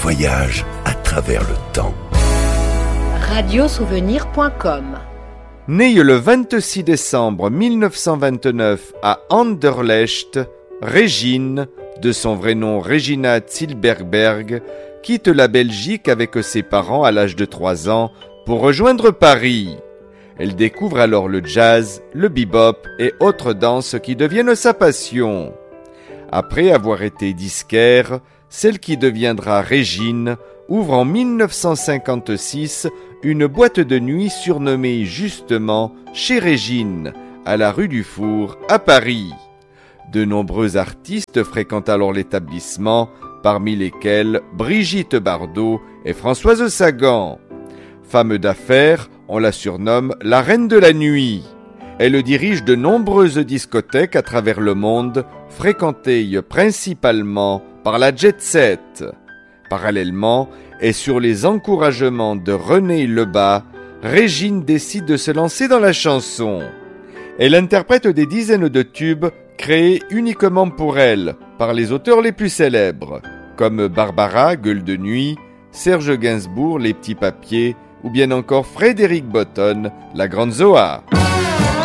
voyage à travers le temps. Radiosouvenir.com. Née le 26 décembre 1929 à Anderlecht, Régine, de son vrai nom Regina Zilberberg, quitte la Belgique avec ses parents à l'âge de 3 ans pour rejoindre Paris. Elle découvre alors le jazz, le bebop et autres danses qui deviennent sa passion. Après avoir été disquaire, celle qui deviendra Régine ouvre en 1956 une boîte de nuit surnommée justement Chez Régine, à la rue du Four, à Paris. De nombreux artistes fréquentent alors l'établissement, parmi lesquels Brigitte Bardot et Françoise Sagan. Femme d'affaires, on la surnomme la reine de la nuit. Elle dirige de nombreuses discothèques à travers le monde, fréquentées principalement par la jet set. Parallèlement, et sur les encouragements de René Lebas, Régine décide de se lancer dans la chanson. Elle interprète des dizaines de tubes créés uniquement pour elle, par les auteurs les plus célèbres, comme Barbara, Gueule de nuit, Serge Gainsbourg, Les petits papiers, ou bien encore Frédéric Botton, La grande Zoa.